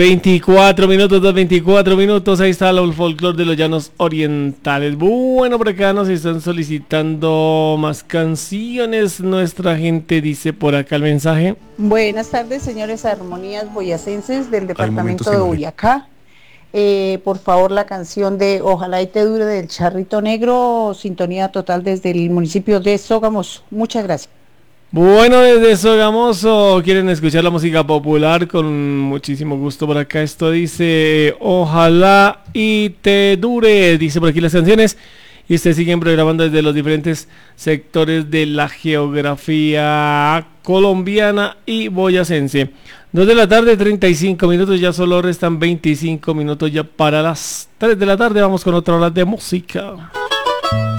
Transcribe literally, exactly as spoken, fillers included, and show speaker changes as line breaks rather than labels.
veinticuatro minutos, dos veinticuatro minutos, ahí está el folclore de los llanos orientales. Bueno, por acá nos están solicitando más canciones. Nuestra gente dice por acá el mensaje.
Buenas tardes, señores Armonías Boyacenses del departamento de Boyacá. Eh, por favor, la canción de Ojalá y te dure del Charrito Negro, sintonía total desde el municipio de Sogamoso. Muchas gracias.
Bueno, desde Sogamoso, quieren escuchar la música popular con muchísimo gusto por acá. Esto dice, ojalá y te dure, dice por aquí las canciones. Y se siguen programando desde los diferentes sectores de la geografía colombiana y boyacense. Dos de la tarde, treinta y cinco minutos, ya solo restan veinticinco minutos ya para las tres de la tarde. Vamos con otra hora de música.